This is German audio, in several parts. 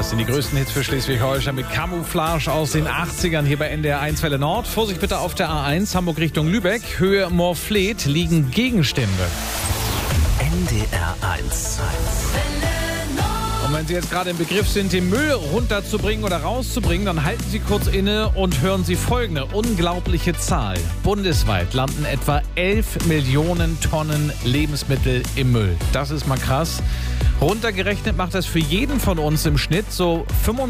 Das sind die größten Hits für Schleswig-Holstein mit Camouflage aus den 80ern hier bei NDR 1 Welle Nord. Vorsicht bitte auf der A1 Hamburg Richtung Lübeck. Höhe Moorfleet liegen Gegenstände. NDR 1. Und wenn Sie jetzt gerade im Begriff sind, den Müll runterzubringen oder rauszubringen, dann halten Sie kurz inne und hören Sie folgende unglaubliche Zahl. Bundesweit landen etwa 11 Millionen Tonnen Lebensmittel im Müll. Das ist mal krass. Runtergerechnet macht das für jeden von uns im Schnitt so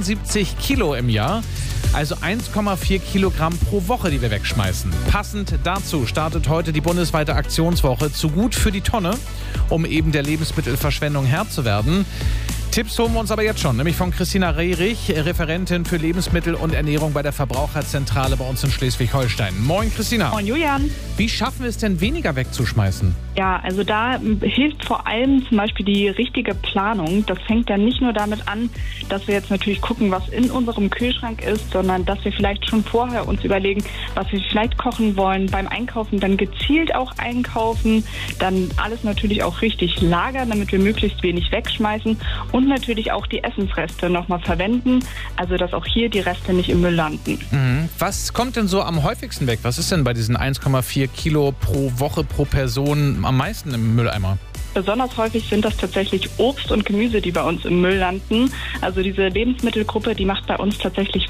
75 Kilo im Jahr. Also 1,4 Kilogramm pro Woche, die wir wegschmeißen. Passend dazu startet heute die bundesweite Aktionswoche Zu gut für die Tonne, um eben der Lebensmittelverschwendung Herr zu werden. Tipps holen wir uns aber jetzt schon, nämlich von Christina Rehrich, Referentin für Lebensmittel und Ernährung bei der Verbraucherzentrale bei uns in Schleswig-Holstein. Moin Christina. Moin Julian. Wie schaffen wir es denn, weniger wegzuschmeißen? Ja, also da hilft vor allem zum Beispiel die richtige Planung. Das fängt ja nicht nur damit an, dass wir jetzt natürlich gucken, was in unserem Kühlschrank ist, sondern dass wir vielleicht schon vorher uns überlegen, was wir vielleicht kochen wollen. Beim Einkaufen dann gezielt auch einkaufen, dann alles natürlich auch richtig lagern, damit wir möglichst wenig wegschmeißen und natürlich auch die Essensreste nochmal verwenden, also dass auch hier die Reste nicht im Müll landen. Was kommt denn so am häufigsten weg? Was ist denn bei diesen 1,4 Kilo pro Woche pro Person am meisten im Mülleimer? Besonders häufig sind das tatsächlich Obst und Gemüse, die bei uns im Müll landen. Also diese Lebensmittelgruppe, die macht bei uns tatsächlich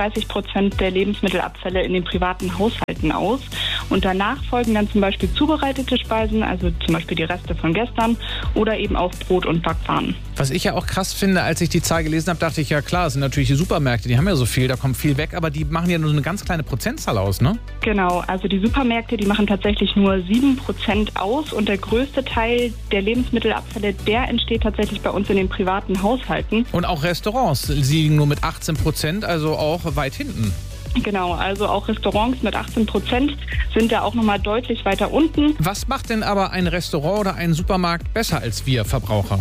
35% der Lebensmittelabfälle in den privaten Haushalten aus. Und danach folgen dann zum Beispiel zubereitete Speisen, also zum Beispiel die Reste von gestern oder eben auch Brot und Backwaren. Was ich ja auch krass finde, als ich die Zahl gelesen habe, dachte ich, ja klar, es sind natürlich die Supermärkte, die haben ja so viel, da kommt viel weg, aber die machen ja nur eine ganz kleine Prozentzahl aus, ne? Genau, also die Supermärkte, die machen tatsächlich nur 7% aus und der größte Teil der Lebensmittelabfälle, der entsteht tatsächlich bei uns in den privaten Haushalten. Und auch Restaurants, sie liegen nur mit 18%, also auch weit hinten. Genau, also auch Restaurants mit 18% sind da auch nochmal deutlich weiter unten. Was macht denn aber ein Restaurant oder ein Supermarkt besser als wir Verbraucher?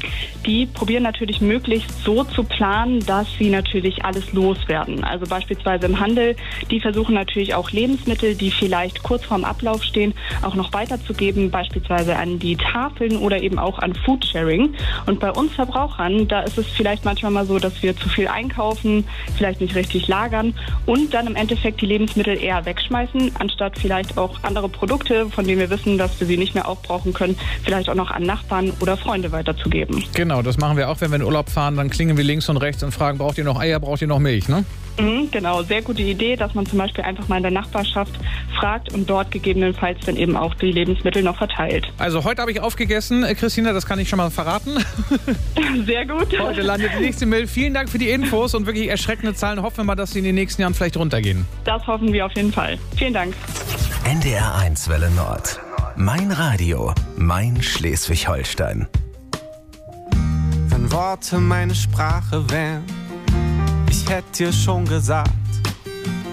Die probieren natürlich möglichst so zu planen, dass sie natürlich alles loswerden. Also beispielsweise im Handel, die versuchen natürlich auch Lebensmittel, die vielleicht kurz vorm Ablauf stehen, auch noch weiterzugeben, beispielsweise an die Tafeln oder eben auch an Foodsharing. Und bei uns Verbrauchern, da ist es vielleicht manchmal mal so, dass wir zu viel einkaufen, vielleicht nicht richtig lagern und dann im Endeffekt die Lebensmittel eher wegschmeißen, anstatt vielleicht auch andere Produkte, von denen wir wissen, dass wir sie nicht mehr aufbrauchen können, vielleicht auch noch an Nachbarn oder Freunde weiterzugeben. Genau, das machen wir auch, wenn wir in Urlaub fahren, dann klingeln wir links und rechts und fragen, braucht ihr noch Eier, braucht ihr noch Milch, ne? Genau, sehr gute Idee, dass man zum Beispiel einfach mal in der Nachbarschaft fragt und dort gegebenenfalls dann eben auch die Lebensmittel noch verteilt. Also heute habe ich aufgegessen, Christina, das kann ich schon mal verraten. Sehr gut. Heute landet die nächste Mail. Vielen Dank für die Infos und wirklich erschreckende Zahlen. Hoffen wir mal, dass sie in den nächsten Jahren vielleicht runtergehen. Das hoffen wir auf jeden Fall. Vielen Dank. NDR 1 Welle Nord. Mein Radio, mein Schleswig-Holstein. Wenn Worte meine Sprache wären, ich hätte dir schon gesagt,